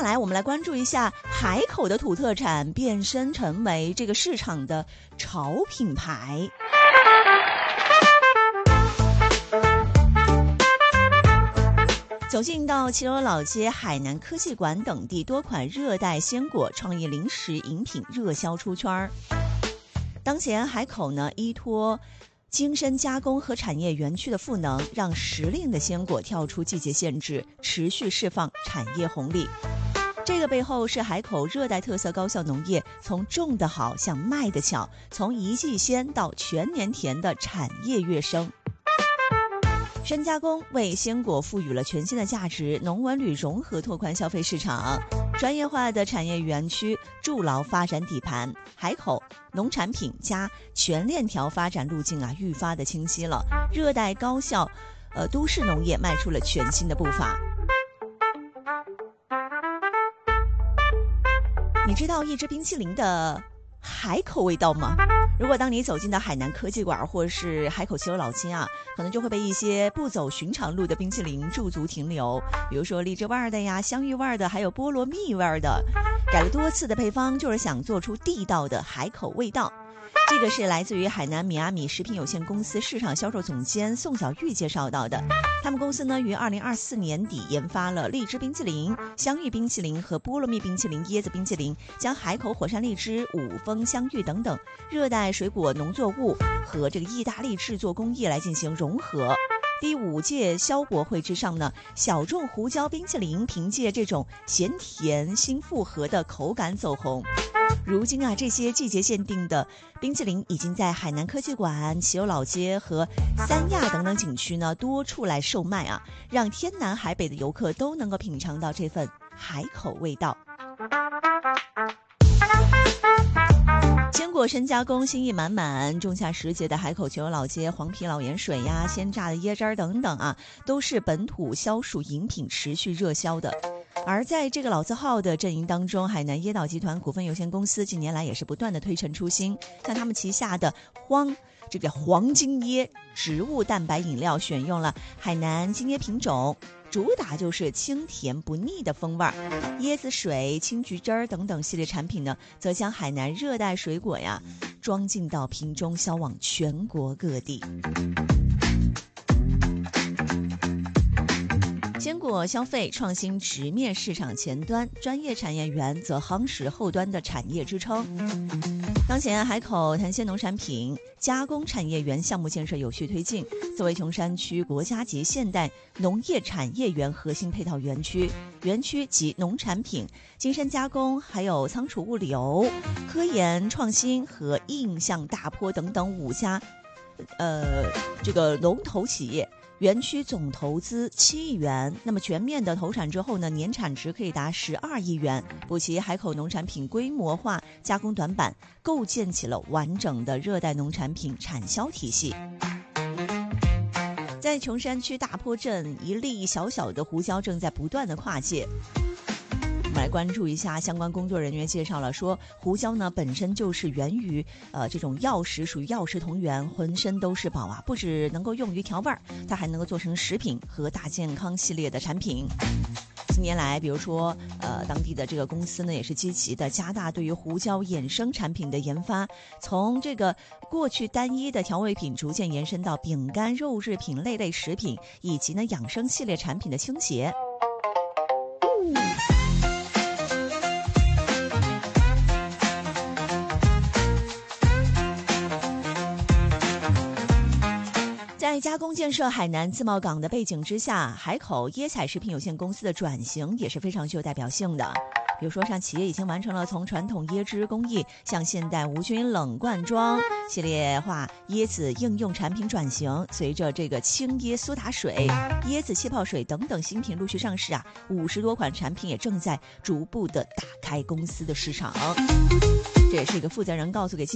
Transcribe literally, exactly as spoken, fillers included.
下来我们来关注一下海口的土特产变身成为这个市场的潮品牌。走进到齐鲁老街、海南科技馆等地，多款热带鲜果、创意零食饮品热销出圈。当前海口呢，依托精深加工和产业园区的赋能，让时令的鲜果跳出季节限制，持续释放产业红利。这个背后是海口热带特色高效农业从种得好向卖得巧，从一季鲜到全年甜的产业跃升。深加工为鲜果赋予了全新的价值，农文旅融合拓宽消费市场，专业化的产业园区筑牢发展底盘。海口农产品加全链条发展路径啊，愈发的清晰了。热带高效，呃，都市农业迈出了全新的步伐。你知道一支冰淇淋的海口味道吗？如果当你走进到海南科技馆或是海口齐鲁老街啊，可能就会被一些不走寻常路的冰淇淋驻足停留，比如说荔枝味的呀、香芋味的，还有菠萝蜜味的，改了多次的配方，就是想做出地道的海口味道。这个是来自于海南米阿米食品有限公司市场销售总监宋小玉介绍到的。他们公司呢于二零二四年底研发了荔枝冰淇淋、香芋冰淇淋和菠萝蜜冰淇淋、椰子冰淇淋，将海口火山荔枝、五峰香芋等等热带水果农作物和这个意大利制作工艺来进行融合。第五届消博会之上呢，小众胡椒冰淇淋凭借这种咸甜新复合的口感走红。如今啊，这些季节限定的冰淇淋已经在海南科技馆、齐鲁老街和三亚等等景区呢多处来售卖啊，让天南海北的游客都能够品尝到这份海口味道。鲜果深加工，心意满满。仲夏时节的海口齐鲁老街，黄皮老盐水呀、鲜榨的椰汁儿等等啊，都是本土消暑饮品持续热销的。而在这个老字号的阵营当中，海南椰岛集团股份有限公司近年来也是不断的推陈出新，像他们旗下的荒这个黄金椰植物蛋白饮料选用了海南金椰品种，主打就是清甜不腻的风味儿。椰子水、青桔汁儿等等系列产品呢，则将海南热带水果呀装进到瓶中，销往全国各地。鲜果消费创新直面市场前端，专业产业园则夯实后端的产业支撑。当前海口潭鲜农产品加工产业园项目建设有序推进，作为琼山区国家级现代农业产业园核心配套园区，园区集农产品、精深加工、还有仓储物流、科研创新和印象大坡等等五家呃这个龙头企业。园区总投资七亿元，那么全面的投产之后呢，年产值可以达十二亿元，补齐海口农产品规模化加工短板，构建起了完整的热带农产品产销体系。在琼山区大坡镇，一粒小小的胡椒正在不断的跨界。我们来关注一下相关工作人员介绍了，说胡椒呢本身就是源于呃这种药食，属于药食同源，浑身都是宝啊！不只能够用于调味儿，它还能够做成食品和大健康系列的产品。近年来，比如说呃当地的这个公司呢，也是积极的加大对于胡椒衍生产品的研发，从这个过去单一的调味品逐渐延伸到饼干、肉制品类类食品，以及呢养生系列产品的倾斜。在加工建设海南自贸港的背景之下，海口椰彩食品有限公司的转型也是非常具有代表性的。比如说，像企业已经完成了从传统椰汁工艺向现代无菌冷罐装系列化椰子应用产品转型，随着这个青椰苏打水、椰子气泡水等等新品陆续上市啊，五十多款产品也正在逐步的打开公司的市场。这也是一个负责人告诉给